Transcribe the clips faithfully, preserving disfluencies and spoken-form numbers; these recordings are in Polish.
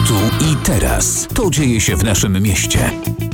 Tu i teraz. To dzieje się w naszym mieście.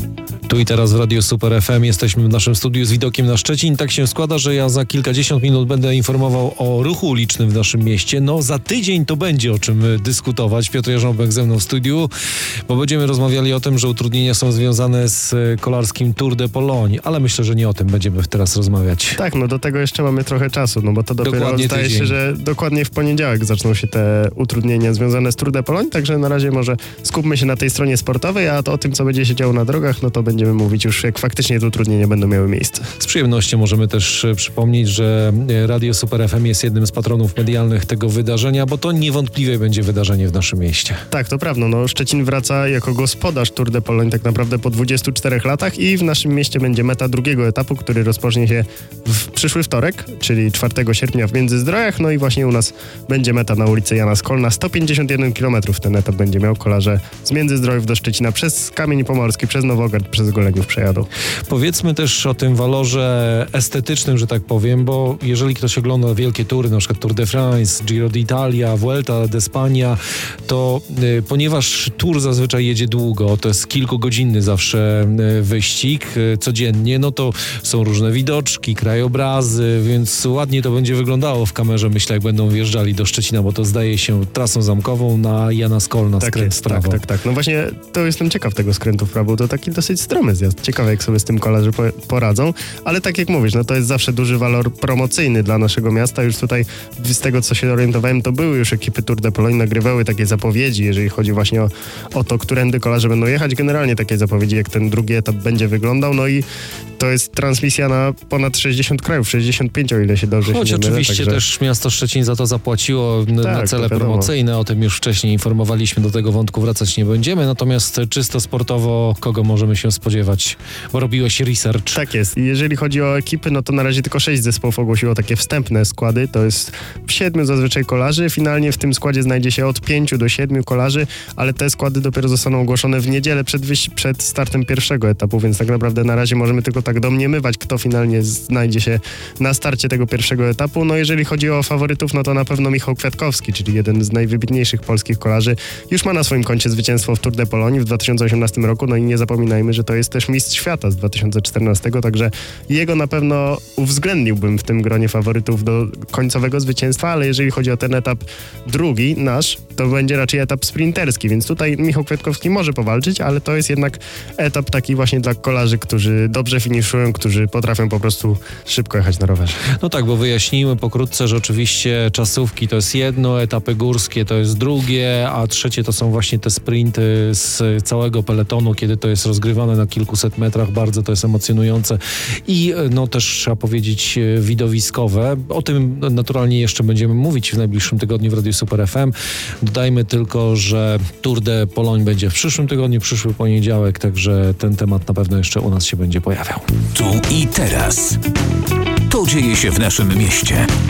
Tu i teraz w Radiu Super F M jesteśmy w naszym studiu z widokiem na Szczecin. Tak się składa, że ja za kilkadziesiąt minut będę informował o ruchu ulicznym w naszym mieście. No za tydzień to będzie o czym dyskutować. Piotr Jarząbek ze mną w studiu, bo będziemy rozmawiali o tym, że utrudnienia są związane z kolarskim Tour de Pologne, ale myślę, że nie o tym będziemy teraz rozmawiać. Tak, no do tego jeszcze mamy trochę czasu, no bo to dopiero Dokładnie zdaje tydzień. się, że dokładnie w poniedziałek zaczną się te utrudnienia związane z Tour de Pologne, także na razie może skupmy się na tej stronie sportowej, a to o tym, co będzie się działo na drogach, no to będziemy mówić już, jak faktycznie te utrudnienia będą miały miejsce. Z przyjemnością możemy też przypomnieć, że Radio Super F M jest jednym z patronów medialnych tego wydarzenia, bo to niewątpliwie będzie wydarzenie w naszym mieście. Tak, to prawda. No, Szczecin wraca jako gospodarz Tour de Pologne tak naprawdę po dwudziestu czterech latach i w naszym mieście będzie meta drugiego etapu, który rozpocznie się w przyszły wtorek, czyli czwartego sierpnia w Międzyzdrojach. No i właśnie u nas będzie meta na ulicy Jana Skolna. sto pięćdziesiąt jeden kilometrów ten etap będzie miał. Kolarze z Międzyzdrojów do Szczecina przez Kamień Pomorski, przez Nowogród, przez Goleniów przejadą. Powiedzmy też o tym walorze estetycznym, że tak powiem, bo jeżeli ktoś ogląda wielkie tury, na przykład Tour de France, Giro d'Italia, Vuelta d'Espania, to y, ponieważ tour zazwyczaj jedzie długo, to jest kilkugodzinny zawsze y, wyścig y, codziennie, no to są różne widoczki, krajobrazy, więc ładnie to będzie wyglądało w kamerze, myślę, jak będą wjeżdżali do Szczecina, bo to zdaje się trasą zamkową na Jana Skolna, Tak skręt jest, w prawo. tak, tak, tak. No właśnie to jestem ciekaw tego skrętu w prawo. To taki dosyć stromy zjazd. Ciekawe, jak sobie z tym kolarze po, poradzą. Ale tak jak mówisz, no to jest zawsze duży walor promocyjny dla naszego miasta. Już tutaj z tego, co się orientowałem, to były już ekipy Tour de Pologne, nagrywały takie zapowiedzi, jeżeli chodzi właśnie o, o to, którędy kolarze będą jechać. Generalnie takie zapowiedzi, jak ten drugi etap będzie wyglądał. No i to jest transmisja na ponad sześćdziesiąt krajów, sześćdziesiąt pięć, o ile się dobrze Choć się nie mylę, oczywiście także... też miasto Szczecin za to zapłaciło n- Tak, na to cele wiadomo. promocyjne, o tym już wcześniej informowaliśmy, do tego wątku wracać nie będziemy, natomiast czysto sportowo kogo możemy się spodziewać, bo robiłeś research. Tak jest. I jeżeli chodzi o ekipy, no to na razie tylko sześć zespołów ogłosiło takie wstępne składy. To jest siedmiu zazwyczaj kolarzy. Finalnie w tym składzie znajdzie się od pięciu do siedmiu kolarzy, ale te składy dopiero zostaną ogłoszone w niedzielę przed, wyś- przed startem pierwszego etapu, więc tak naprawdę na razie możemy tylko tak domniemywać, kto finalnie znajdzie się na starcie tego pierwszego etapu. No jeżeli chodzi o faworytów, no to na pewno Michał Kwiatkowski, czyli jeden z najwybitniejszych polskich kolarzy, już ma na swoim koncie zwycięstwo w Tour de Pologne w dwa tysiące osiemnastym roku. No i nie zapominajmy, że to jest też mistrz świata z dwa tysiące czternastego, także jego na pewno uwzględniłbym w tym gronie faworytów do końcowego zwycięstwa, ale jeżeli chodzi o ten etap drugi, nasz, to będzie raczej etap sprinterski, więc tutaj Michał Kwiatkowski może powalczyć, ale to jest jednak etap taki właśnie dla kolarzy, którzy dobrze finiszują, którzy potrafią po prostu szybko jechać na rowerze. No tak, bo wyjaśnijmy pokrótce, że oczywiście czasówki to jest jedno, etapy górskie to jest drugie, a trzecie to są właśnie te sprinty z całego peletonu, kiedy to jest rozgrywane na kilkuset metrach, bardzo to jest emocjonujące i no też trzeba powiedzieć widowiskowe. O tym naturalnie jeszcze będziemy mówić w najbliższym tygodniu w Radiu Super F M. Dodajmy tylko, że Tour de Pologne będzie w przyszłym tygodniu, przyszły poniedziałek, także ten temat na pewno jeszcze u nas się będzie pojawiał. Tu i teraz. To dzieje się w naszym mieście.